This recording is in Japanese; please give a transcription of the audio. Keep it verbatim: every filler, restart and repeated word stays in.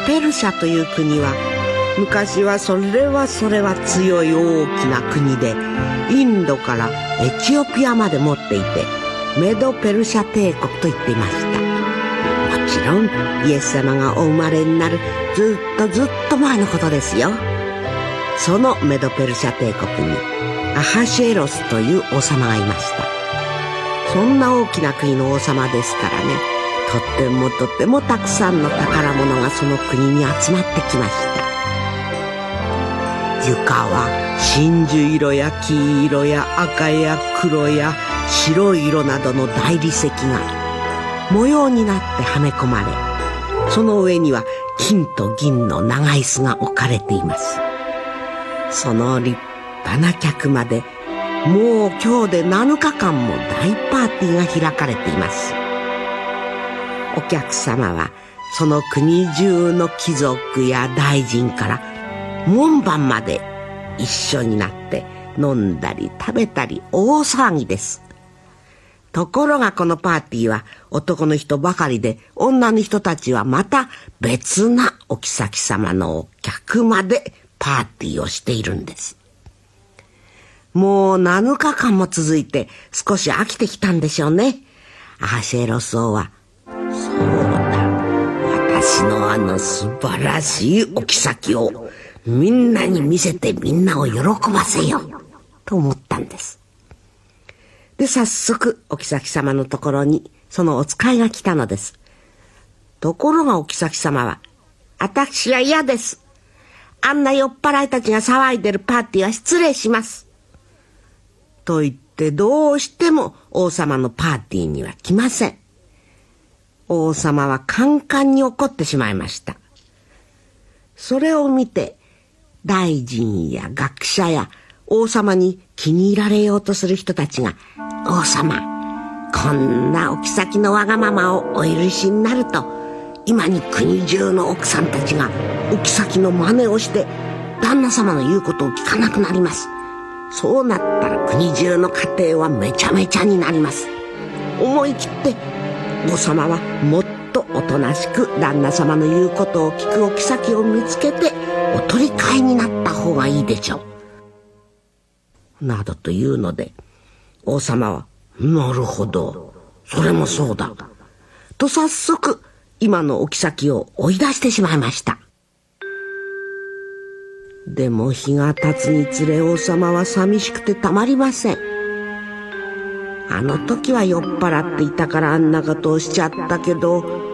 ペルシャという国は昔はそれはそれは強い大きな国で、インドからエチオピアまで持っていて、メドペルシャ帝国と言っていました。もちろんイエス様がお生まれになるずっとずっと前のことですよ。そのメドペルシャ帝国にアハシュエロスという王様がいました。そんな大きな国の王様ですからね、とってもとってもたくさんの宝物がその国に集まってきました。床は真珠色や黄色や赤や黒や白い色などの大理石が模様になってはめ込まれ、その上には金と銀の長椅子が置かれています。その立派な客間でもう今日でなのかかんも大パーティーが開かれています。お客様はその国中の貴族や大臣から門番まで一緒になって飲んだり食べたり大騒ぎです。ところがこのパーティーは男の人ばかりで、女の人たちはまた別なお妃様の客間でパーティーをしているんです。もうなのかかんも続いて少し飽きてきたんでしょうね。アハシュエロス王は、そうだ、私のあの素晴らしいお妃をみんなに見せてみんなを喜ばせようと思ったんです。で、早速お妃様のところにそのお使いが来たのです。ところがお妃様は、私は嫌です。あんな酔っ払いたちが騒いでるパーティーは失礼します。と言ってどうしても王様のパーティーには来ません。王様はカンカンに怒ってしまいました。それを見て大臣や学者や王様に気に入られようとする人たちが、王様、こんなお妃のわがままをお許しになると、今に国中の奥さんたちがお妃の真似をして旦那様の言うことを聞かなくなります。そうなったら国中の家庭はめちゃめちゃになります。思い切って王様はもっとおとなしく旦那様の言うことを聞くお妃を見つけてお取り替えになった方がいいでしょう、などというので、王様は、なるほど、それもそうだと早速今のお妃を追い出してしまいました。でも日が経つにつれ王様は寂しくてたまりません。あの時は酔っ払っていたからあんなことをしちゃったけど、